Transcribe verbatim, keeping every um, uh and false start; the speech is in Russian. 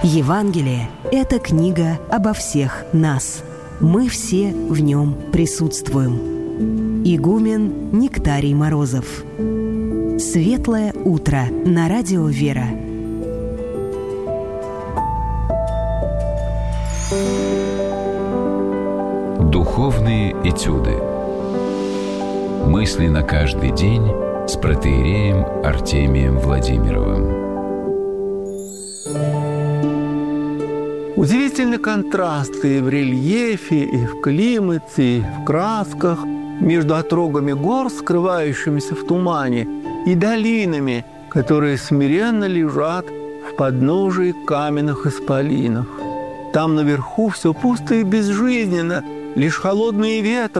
Евангелие – это книга обо всех нас. Мы все в нем присутствуем. Игумен Нектарий Морозов. Светлое утро на радио «Вера». Духовные этюды. Мысли на каждый день с протоиереем Артемием Владимировым. Удивительный контраст и в рельефе, и в климате, и в красках между отрогами гор, скрывающимися в тумане, и долинами, которые смиренно лежат в подножии каменных исполинов. Там наверху все пусто и безжизненно, лишь холодные ветры